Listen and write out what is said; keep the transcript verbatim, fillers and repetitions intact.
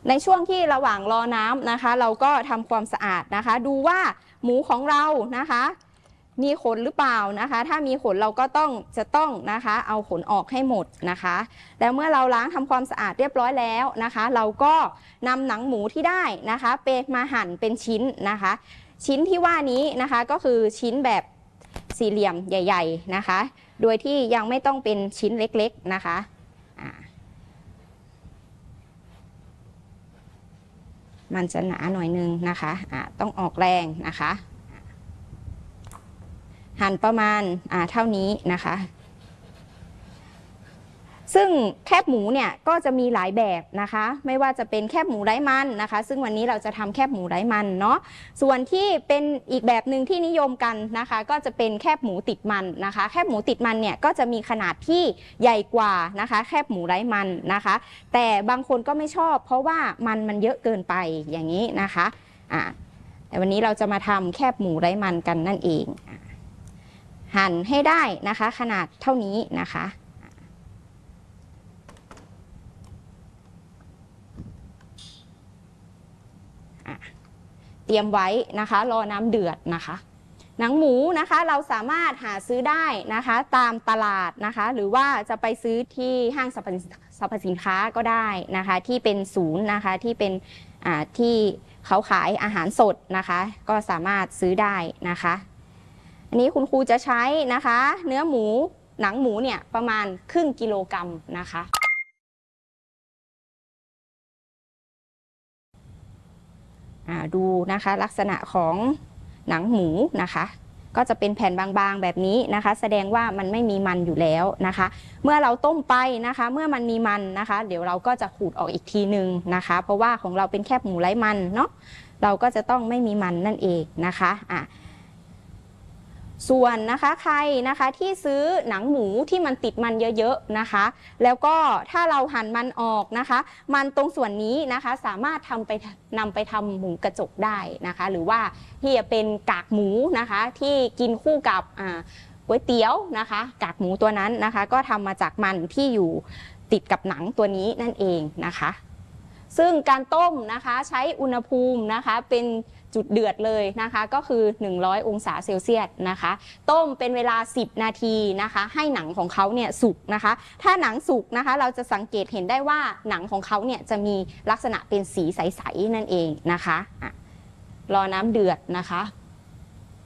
ในช่วงที่ระหว่างรอน้ำนะคะเราก็ทำความสะอาดนะคะดูว่าหมูของเรานะคะมีขนหรือเปล่านะคะถ้ามีขนเราก็ต้องจะต้องนะคะเอาขนออกให้หมดนะคะแล้วเมื่อเราล้างทำความสะอาดเรียบร้อยแล้วนะคะเราก็นำหนังหมูที่ได้นะคะไปมาหั่นเป็นชิ้นนะคะชิ้นที่ว่านี้นะคะก็คือชิ้นแบบสี่เหลี่ยมใหญ่ๆนะคะโดยที่ยังไม่ต้องเป็นชิ้นเล็กๆนะคะมันจะหนาหน่อยนึงนะคะะต้องออกแรงนะคะหั่นประมาณเท่านี้นะคะซึ่งแคบหมูเนี่ยก็จะมีหลายแบบนะคะไม่ว่าจะเป็นแคบหมูไร้มันนะคะซึ่งวันนี้เราจะทำแคบหมูไร้มันเนาะส่วนที่เป็นอีกแบบหนึ่งที่นิยมกันนะคะก็จะเป็นแคบหมูติดมันนะคะแคบหมูติดมันเนี่ยก็จะมีขนาดที่ใหญ่กว่านะคะแคบหมูไร้มันนะคะแต่บางคนก็ไม่ชอบเพราะว่ามันมันเยอะเกินไปอย่างนี้นะคะอ่าแต่วันนี้เราจะมาทำแคบหมูไร้มันกันนั่นเองหั่นให้ได้นะคะขนาดเท่านี้นะคะเตรียมไว้นะคะรอน้ำเดือดนะคะหนังหมูนะคะเราสามารถหาซื้อได้นะคะตามตลาดนะคะหรือว่าจะไปซื้อที่ห้างสรรพสินค้าก็ได้นะคะที่เป็นศูนย์นะคะที่เป็นที่เขาขายอาหารสดนะคะก็สามารถซื้อได้นะคะอันนี้คุณครูจะใช้นะคะเนื้อหมูหนังหมูเนี่ยประมาณครึ่งกิโลกรัมนะคะดูนะคะลักษณะของหนังหมูนะคะก็จะเป็นแผ่นบางๆแบบนี้นะคะแสดงว่ามันไม่มีมันอยู่แล้วนะคะเมื่อเราต้มไปนะคะเมื่อมันมีมันนะคะเดี๋ยวเราก็จะขูดออกอีกทีนึงนะคะเพราะว่าของเราเป็นแคบหมูไร้มันเนาะเราก็จะต้องไม่มีมันนั่นเองนะคะอ่ะส่วนนะคะใครนะคะที่ซื้อหนังหมูที่มันติดมันเยอะๆนะคะแล้วก็ถ้าเราหั่นมันออกนะคะมันตรงส่วนนี้นะคะสามารถทำไปนำไปทำหมูกระจกได้นะคะหรือว่าที่จะเป็นกากหมูนะคะที่กินคู่กับก๋วยเตี๋ยวนะคะกากหมูตัวนั้นนะคะก็ทำมาจากมันที่อยู่ติดกับหนังตัวนี้นั่นเองนะคะซึ่งการต้มนะคะใช้อุณหภูมินะคะเป็นจุดเดือดเลยนะคะก็คือหนึ่งร้อยองศาเซลเซียสนะคะต้มเป็นเวลาสิบนาทีนะคะให้หนังของเขาเนี่ยสุกนะคะถ้าหนังสุกนะคะเราจะสังเกตเห็นได้ว่าหนังของเขาเนี่ยจะมีลักษณะเป็นสีใสๆนั่นเองนะคะรอน้ำเดือดนะคะ